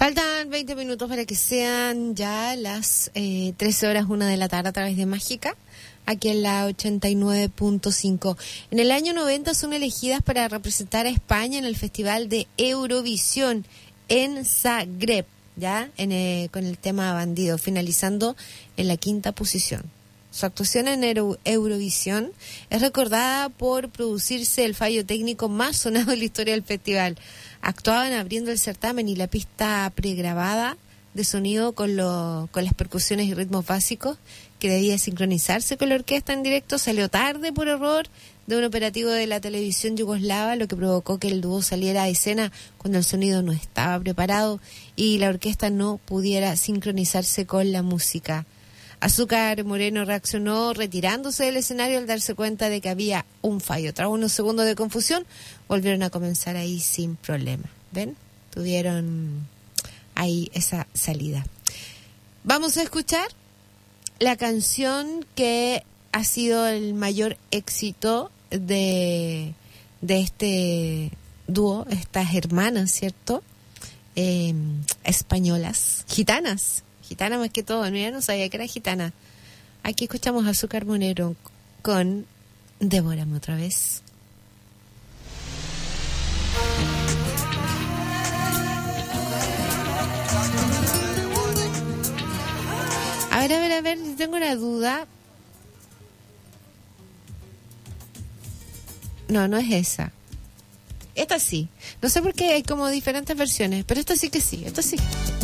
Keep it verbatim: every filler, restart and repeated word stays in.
Faltan veinte minutos para que sean ya las eh, trece horas, una de la tarde a través de Mágica, aquí en la ochenta y nueve punto cinco. En el año noventa son elegidas para representar a España en el Festival de Eurovisión en Zagreb, ya en, eh, con el tema Bandido, finalizando en la quinta posición. Su actuación en Euro- Eurovisión es recordada por producirse el fallo técnico más sonado en la historia del festival. Actuaban abriendo el certamen y la pista pregrabada de sonido con, lo, con las percusiones y ritmos básicos que debía sincronizarse con la orquesta en directo salió tarde por error de un operativo de la televisión yugoslava, lo que provocó que el dúo saliera a escena cuando el sonido no estaba preparado y la orquesta no pudiera sincronizarse con la música. Azúcar Moreno reaccionó retirándose del escenario al darse cuenta de que había un fallo. Tras unos segundos de confusión, volvieron a comenzar ahí sin problema. ¿Ven? Tuvieron ahí esa salida. Vamos a escuchar la canción que ha sido el mayor éxito de, de este dúo, estas hermanas, ¿cierto? Eh, españolas, gitanas. Gitana más que todo, mira, no sabía que era gitana. Aquí escuchamos a Azúcar Moreno con Devórame otra vez. A ver, a ver, a ver, tengo una duda. No, no es esa. Esta sí. No sé por qué hay como diferentes versiones, pero esta sí que sí, esta sí.